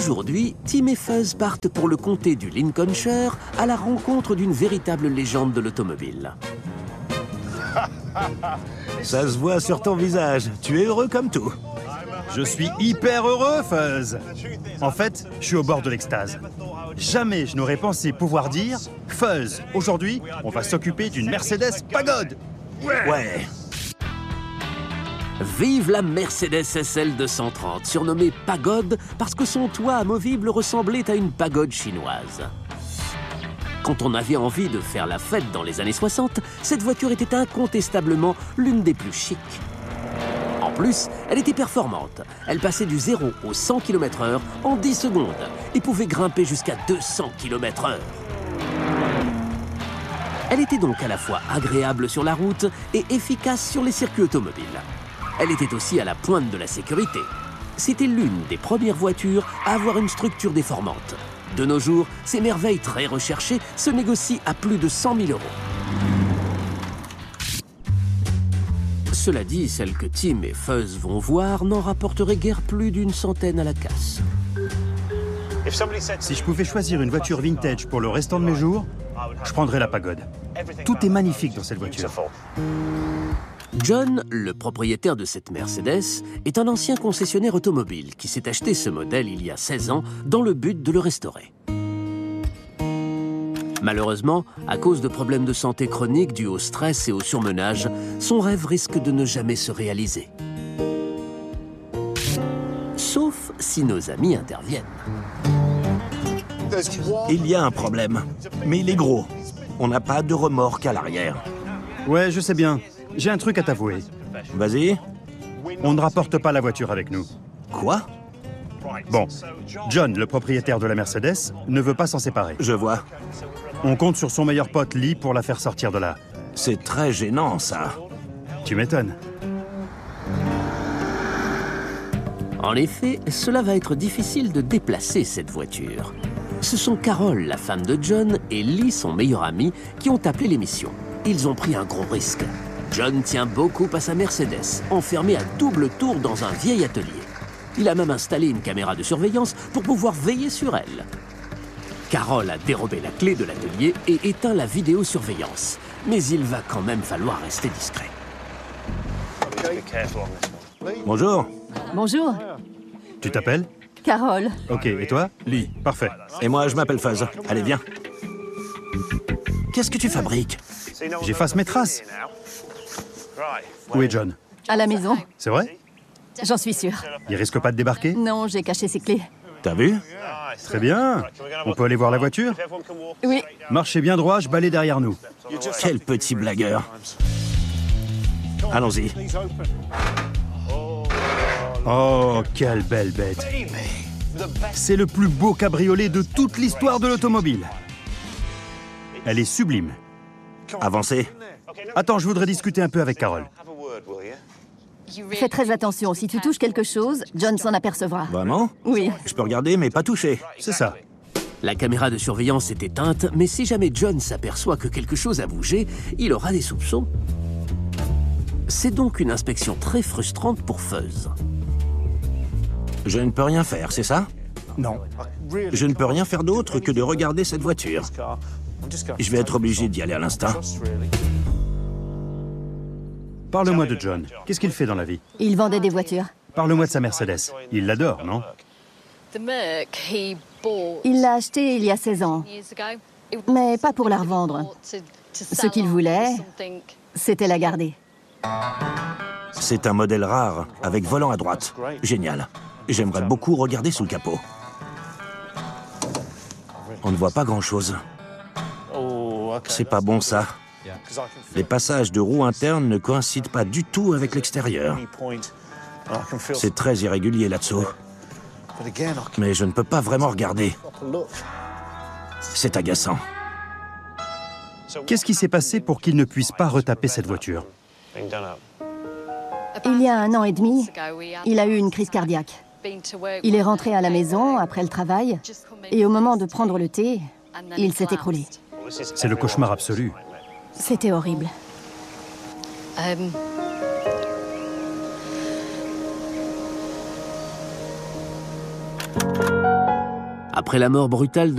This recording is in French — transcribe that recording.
Aujourd'hui, Tim et Fuzz partent pour le comté du Lincolnshire à la rencontre d'une véritable légende de l'automobile. Ça se voit sur ton visage. Tu es heureux comme tout. Je suis hyper heureux, Fuzz. En fait, je suis au bord de l'extase. Jamais je n'aurais pensé pouvoir dire « Fuzz, aujourd'hui, on va s'occuper d'une Mercedes Pagode !» Ouais. Vive la Mercedes SL 230, surnommée Pagode parce que son toit amovible ressemblait à une pagode chinoise. Quand on avait envie de faire la fête dans les années 60, cette voiture était incontestablement l'une des plus chics. En plus, elle était performante. Elle passait du 0 au 100 km/h en 10 secondes et pouvait grimper jusqu'à 200 km/h. Elle était donc à la fois agréable sur la route et efficace sur les circuits automobiles. Elle était aussi à la pointe de la sécurité. C'était l'une des premières voitures à avoir une structure déformante. De nos jours, ces merveilles très recherchées se négocient à plus de 100 000 €. Cela dit, celle que Tim et Fuzz vont voir n'en rapporterait guère plus d'une centaine à la casse. Si je pouvais choisir une voiture vintage pour le restant de mes jours, je prendrais la Pagode. Tout est magnifique dans cette voiture. John, le propriétaire de cette Mercedes, est un ancien concessionnaire automobile qui s'est acheté ce modèle il y a 16 ans dans le but de le restaurer. Malheureusement, à cause de problèmes de santé chroniques dus au stress et au surmenage, son rêve risque de ne jamais se réaliser. Sauf si nos amis interviennent. Il y a un problème, mais il est gros. On n'a pas de remorque à l'arrière. Ouais, je sais bien. J'ai un truc à t'avouer. Vas-y. On ne rapporte pas la voiture avec nous. Quoi? Bon, John, le propriétaire de la Mercedes, ne veut pas s'en séparer. Je vois. On compte sur son meilleur pote Lee pour la faire sortir de là. C'est très gênant, ça. Tu m'étonnes. En effet, cela va être difficile de déplacer cette voiture. Ce sont Carol, la femme de John, et Lee, son meilleur ami, qui ont appelé l'émission. Ils ont pris un gros risque. John tient beaucoup à sa Mercedes, enfermée à double tour dans un vieil atelier. Il a même installé une caméra de surveillance pour pouvoir veiller sur elle. Carol a dérobé la clé de l'atelier et éteint la vidéosurveillance. Mais il va quand même falloir rester discret. Bonjour. Bonjour, Tu t'appelles? Carole. Ok, et toi? Lee. Parfait. Et moi, je m'appelle Fuzz. Allez, viens. Qu'est-ce que tu fabriques? J'efface mes traces. Où est John? À la maison. C'est vrai? J'en suis sûre. Il risque pas de débarquer? Non, j'ai caché ses clés. T'as vu? Très bien. On peut aller voir la voiture? Oui, Marchez bien droit, je balai derrière nous. Quel petit blagueur. Allons-y. Oh, quelle belle bête. C'est le plus beau cabriolet de toute l'histoire de l'automobile. Elle est sublime. Avancez. Attends, je voudrais discuter un peu avec Carole. fais très attention. Si tu touches quelque chose, John s'en apercevra. Vraiment? Oui. Je peux regarder, mais pas toucher. C'est ça. La caméra de surveillance est éteinte, mais si jamais John s'aperçoit que quelque chose a bougé, il aura des soupçons. C'est donc une inspection très frustrante pour Fuzz. Je ne peux rien faire, c'est ça? Non. Je ne peux rien faire d'autre que de regarder cette voiture. Je vais être obligé d'y aller à l'instant. Parle-moi de John. Qu'est-ce qu'il fait dans la vie? Il vendait des voitures. Parle-moi de sa Mercedes. Il l'adore, non? Il l'a achetée il y a 16 ans, mais pas pour la revendre. Ce qu'il voulait, c'était la garder. C'est un modèle rare, avec volant à droite. Génial. J'aimerais beaucoup regarder sous le capot. On ne voit pas grand-chose. C'est pas bon, ça. Les passages de roues internes ne coïncident pas du tout avec l'extérieur. C'est très irrégulier là-dessous. Mais je ne peux pas vraiment regarder. C'est agaçant. Qu'est-ce qui s'est passé pour qu'il ne puisse pas retaper cette voiture? Il y a 1 an et demi, il a eu une crise cardiaque. Il est rentré à la maison après le travail et au moment de prendre le thé, il s'est écroulé. C'est le cauchemar absolu. C'était horrible. Après la mort brutale de